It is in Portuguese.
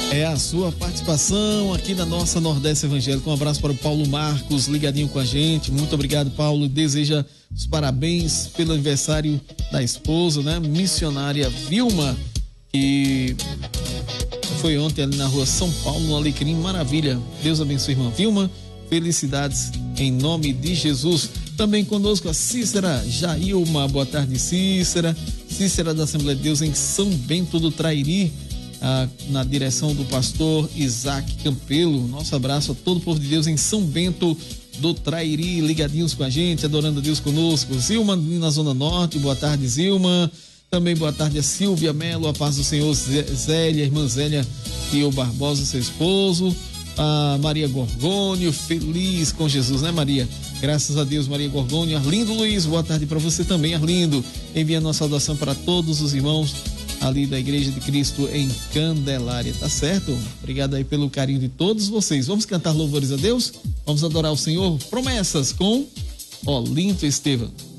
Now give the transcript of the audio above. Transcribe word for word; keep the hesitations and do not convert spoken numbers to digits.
É a sua participação aqui na nossa Nordeste Evangélica. Um abraço para o Paulo Marcos, ligadinho com a gente. Muito obrigado, Paulo. Deseja os parabéns pelo aniversário da esposa, né? Missionária Vilma, que foi ontem ali na rua São Paulo, no Alecrim. Maravilha. Deus abençoe, irmã Vilma. Felicidades em nome de Jesus. Também conosco a Cícera Jailma. Boa tarde, Cícera. Cícera da Assembleia de Deus em São Bento do Trairi, ah, na direção do pastor Isaac Campelo. Nosso abraço a todo o povo de Deus em São Bento do Trairi, ligadinhos com a gente, adorando a Deus conosco. Zilma na Zona Norte. Boa tarde, Zilma. Também boa tarde a Silvia Melo, a paz do Senhor. Zélia, irmã Zélia e o Barbosa, seu esposo. A Maria Gorgônio, feliz com Jesus, né, Maria? Graças a Deus, Maria Gorgônio. Arlindo Luiz, boa tarde para você também, Arlindo. Envia nossa saudação para todos os irmãos ali da Igreja de Cristo em Candelária, tá certo? Obrigado aí pelo carinho de todos vocês. Vamos cantar louvores a Deus? Vamos adorar o Senhor? Promessas com Olinto Estevam.